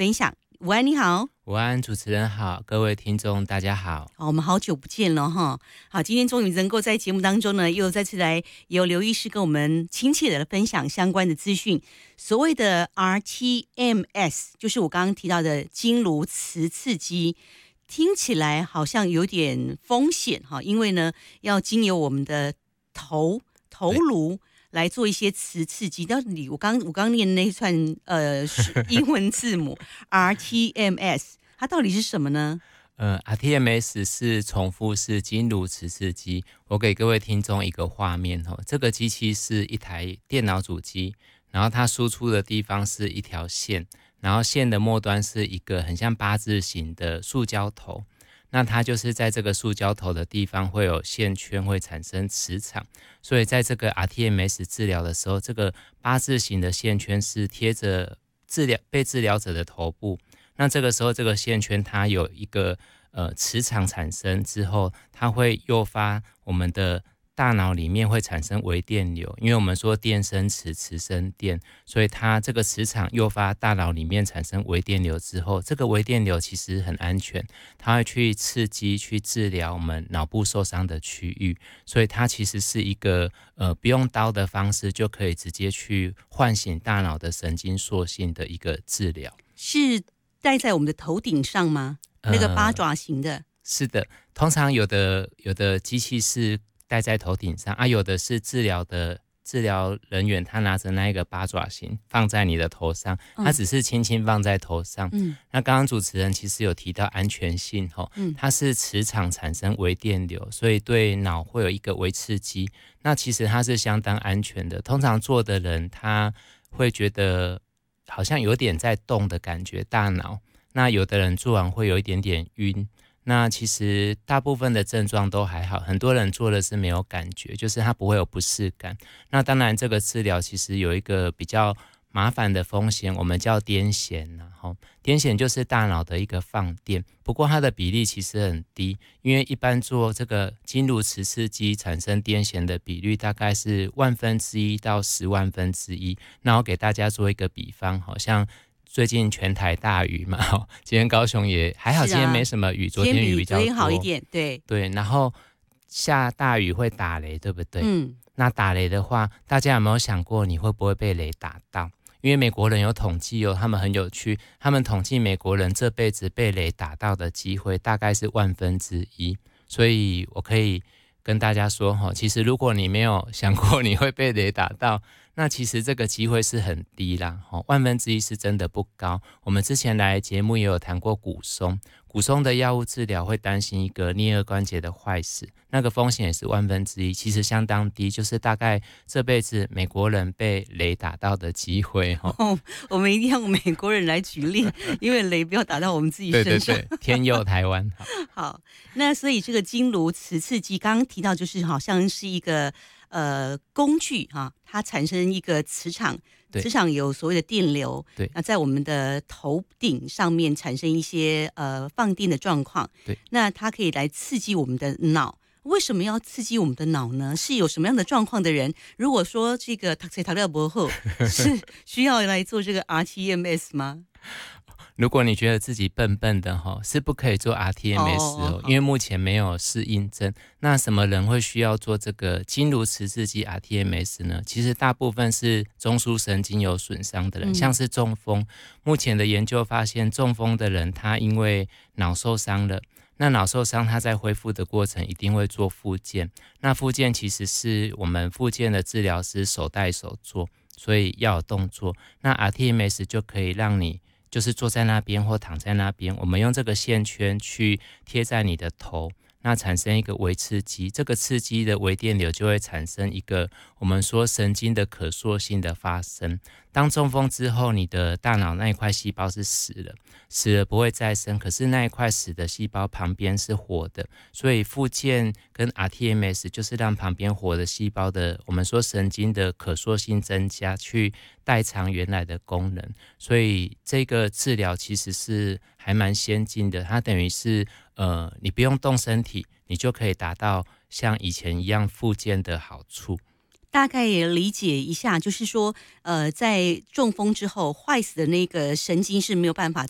分享。午安，你好。 午安，主持人好，各位听众大家好。 我们好久不见了哈。好，今天终于能够在节目当中呢，又再次来由刘医师跟我们亲切的分享相关的资讯。所谓的 rTMS 就是我刚刚提到的经颅磁刺激，听起来好像有点风险哈，因为呢要经由我们的头颅来做一些磁刺激。到底我刚念的那一串英文字母rTMS， 它到底是什么呢 ？rTMS 是重复式经颅磁刺激。我给各位听众一个画面哦，这个机器是一台电脑主机，然后它输出的地方是一条线，然后线的末端是一个很像八字形的塑胶头。那它就是在这个塑胶头的地方会有线圈，会产生磁场，所以在这个 rTMS 治疗的时候，这个八字形的线圈是贴着被治疗者的头部。那这个时候这个线圈它有一个磁场产生之后，它会诱发我们的大脑里面会产生微电流，因为我们说电生磁，磁生电，所以它这个磁场诱发大脑里面产生微电流之后，这个微电流其实很安全，它会去刺激去治疗我们脑部受伤的区域，所以它其实是一个不用刀的方式就可以直接去唤醒大脑的神经塑性的一个治疗。 是戴在我们的头顶上吗？那个八爪形的？ 是的，通常有的机器是戴在头顶上啊，有的是治疗人员他拿着那一个八爪形放在你的头上，他只是轻轻放在头上。那刚刚主持人其实有提到安全性它是磁场产生微电流，所以对脑会有一个微刺激。那其实它是相当安全的，通常做的人他会觉得好像有点在动的感觉，大脑。那有的人做完会有一点点晕。那其实大部分的症状都还好，很多人做的是没有感觉，就是他不会有不适感。那当然这个治疗其实有一个比较麻烦的风险，我们叫癫痫。癫痫就是大脑的一个放电，不过它的比例其实很低，因为一般做这个经颅磁刺激产生癫痫的比率大概是1/1000到10万分之一。那我给大家做一个比方，好像最近全台大雨嘛，今天高雄也还好，今天没什么雨，昨天雨比较多， 昨天好一点，对， 然后下大雨会打雷，对不对？那打雷的话，大家有没有想过你会不会被雷打到？因为美国人有统计他们很有趣，他们统计美国人这辈子被雷打到的机会大概是1/1000，所以我可以跟大家说其实如果你没有想过你会被雷打到，那其实这个机会是很低啦，1/1000是真的不高。我们之前来节目也有谈过骨松的药物治疗会担心一个颞颌关节的坏死，那个风险也是1/1000，其实相当低，就是大概这辈子美国人被雷打到的机会我们一定要用美国人来举例，因为雷不要打到我们自己身上。 对，天佑台湾。 好，那所以这个经颅磁刺激刚刚提到，就是好像是一个工具它产生一个磁场，磁场有所谓的电流， 对， 那在我们的头顶上面产生一些放电的状况， 对， 那它可以来刺激我们的脑。为什么要刺激我们的脑呢？是有什么样的状况的人，如果说这个读册读了不好，是需要来做这个 rTMS 吗？ 如果你觉得自己笨笨的是不可以做 rTMS 因为目前没有适应症。那什么人会需要做这个经颅磁刺激 rTMS 呢？其实大部分是中枢神经有损伤的人，像是中风。目前的研究发现，中风的人他因为脑受伤了，那脑受伤他在恢复的过程一定会做复健，那复健其实是我们复健的治疗师手带手做，所以要有动作。那 rTMS 就可以让你就是坐在那边或躺在那边，我们用这个线圈去贴在你的头，那产生一个微刺激，这个刺激的微电流就会产生一个我们说神经的可塑性的发生。当中风之后，你的大脑那一块细胞是死了不会再生，可是那一块死的细胞旁边是活的，所以复健跟 rTMS 就是让旁边活的细胞的我们说神经的可塑性增加，去代偿原来的功能。所以这个治疗其实是还蛮先进的，它等于是你不用动身体，你就可以达到像以前一样复健的好处。 大概也理解一下，就是说，在中风之后，坏死的那个神经是没有办法